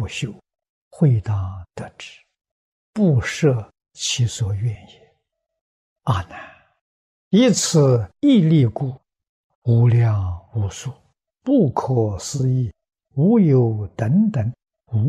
不修，会当得之，不涉其所愿也。阿难，以此一力故，无量无数、不可思议、无有等等